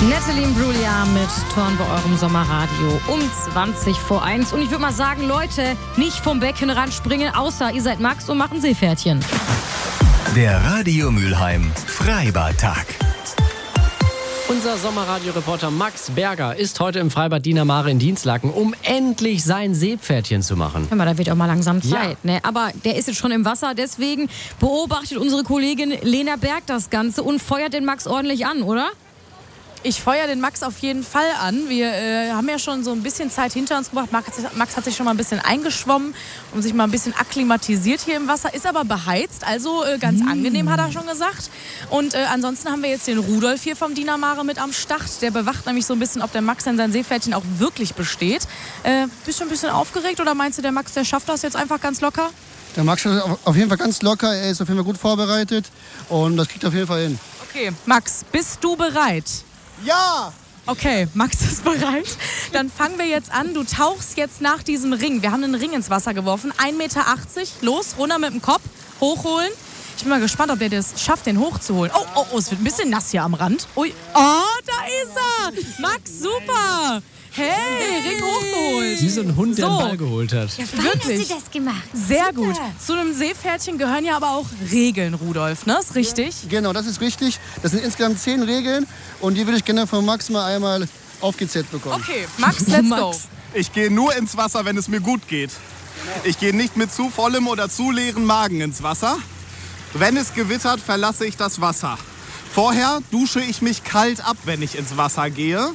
Natalie Imbruglia mit Turn bei eurem Sommerradio um 1:20. Und ich würde mal sagen, Leute, nicht vom Becken ranspringen, außer ihr seid Max und machen Seepferdchen. Der Radio Mülheim Freibadtag. Unser Sommerradio-Reporter Max Berger ist heute im Freibad Diener Mare in Dinslaken, um endlich sein Seepferdchen zu machen. Hör mal, da wird auch mal langsam Zeit. Ja. Ne? Aber der ist jetzt schon im Wasser, deswegen beobachtet unsere Kollegin Lena Berg das Ganze und feuert den Max ordentlich an, oder? Ich feuere den Max auf jeden Fall an. Wir haben ja schon so ein bisschen Zeit hinter uns gebracht. Max hat sich schon mal ein bisschen eingeschwommen und sich mal ein bisschen akklimatisiert hier im Wasser. Ist aber beheizt, also ganz angenehm, hat er schon gesagt. Und ansonsten haben wir jetzt den Rudolf hier vom Diener Mare mit am Start. Der bewacht nämlich so ein bisschen, ob der Max in sein Seepferdchen auch wirklich besteht. Bist du ein bisschen aufgeregt oder meinst du, der Max, der schafft das jetzt einfach ganz locker? Der Max ist auf jeden Fall ganz locker. Er ist auf jeden Fall gut vorbereitet und das kriegt er auf jeden Fall hin. Okay, Max, bist du bereit? Ja! Okay, Max ist bereit. Dann fangen wir jetzt an. Du tauchst jetzt nach diesem Ring. Wir haben einen Ring ins Wasser geworfen. 1,80 Meter. Los, runter mit dem Kopf. Hochholen. Ich bin mal gespannt, ob der das schafft, den hochzuholen. Oh, es wird ein bisschen nass hier am Rand. Ui. Oh, da ist er. Max, super. Hey, Ring hochgeholt. Wie so ein Hund, der einen Ball geholt hat. Ja, Wirklich? hast du das gemacht. Sehr gut. Zu einem Seepferdchen gehören ja aber auch Regeln, Rudolf, ne? Ist richtig? Genau, das ist richtig. Das sind insgesamt 10 Regeln und die würde ich gerne von Max mal einmal aufgezählt bekommen. Okay, Max, let's go. Ich gehe nur ins Wasser, wenn es mir gut geht. Ich gehe nicht mit zu vollem oder zu leeren Magen ins Wasser. Wenn es gewittert, verlasse ich das Wasser. Vorher dusche ich mich kalt ab, wenn ich ins Wasser gehe.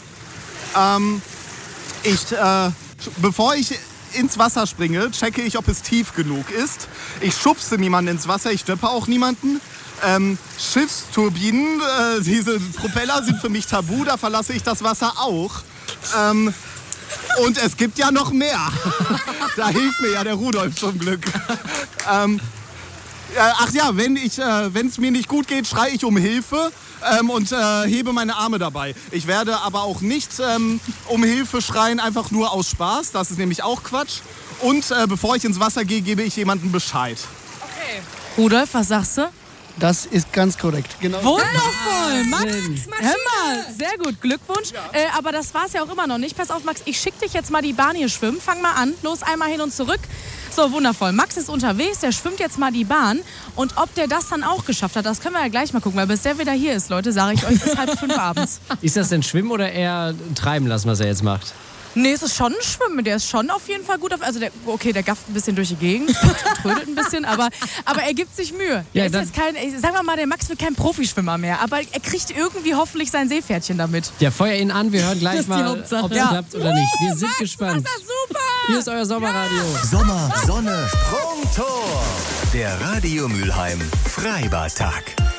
Bevor ich ins Wasser springe, checke ich, ob es tief genug ist. Ich schubse niemanden ins Wasser, ich steppe auch niemanden. Schiffsturbinen, diese Propeller sind für mich tabu, da verlasse ich das Wasser auch. Und es gibt ja noch mehr. Da hilft mir ja der Rudolf zum Glück. Wenn es mir nicht gut geht, schreie ich um Hilfe und hebe meine Arme dabei. Ich werde aber auch nicht um Hilfe schreien, einfach nur aus Spaß. Das ist nämlich auch Quatsch. Und bevor ich ins Wasser gehe, gebe ich jemandem Bescheid. Okay. Rudolf, was sagst du? Das ist ganz korrekt. Genau. Wundervoll, Max. Hör mal, sehr gut, Glückwunsch. Aber das war's ja auch immer noch nicht. Pass auf, Max, ich schicke dich jetzt mal die Bahn hier schwimmen. Fang mal an, los, einmal hin und zurück. So, wundervoll. Max ist unterwegs, der schwimmt jetzt mal die Bahn. Und ob der das dann auch geschafft hat, das können wir ja gleich mal gucken. Weil bis der wieder hier ist, Leute, sage ich euch, bis 4:30 abends. Ist das denn Schwimmen oder eher treiben lassen, was er jetzt macht? Nee, es ist schon ein Schwimmen. Der ist schon auf jeden Fall gut auf. Also der gafft ein bisschen durch die Gegend, trödelt ein bisschen, aber er gibt sich Mühe. Ja, ist jetzt sagen wir mal, der Max wird kein Profischwimmer mehr, aber er kriegt irgendwie hoffentlich sein Seepferdchen damit. Ja, feuer ihn an, wir hören gleich mal, ob es klappt oder nicht. Wir sind Max, gespannt. Das ist super! Hier ist euer Sommerradio. Sommer, Sonne, Sprungtor. Der Radio Mülheim Freibadtag.